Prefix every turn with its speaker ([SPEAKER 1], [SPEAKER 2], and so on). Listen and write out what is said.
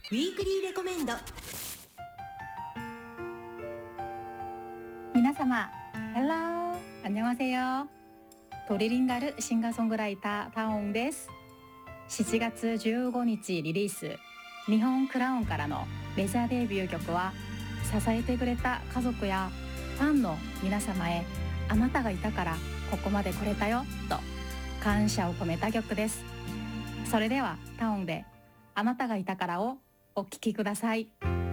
[SPEAKER 1] ウィークリーレコメンド。
[SPEAKER 2] 皆様 Hello! 안녕하세요. 도리링가르 싱가송그라이터 타옹です。7月15日リリース、日本クラウンからのメジャーデビュー曲は、支えてくれた家族やファンの皆様へ、あなたがいたからここまで来れたよと感謝を込めた曲です。それではタオンであなたがいたからをお聴きください。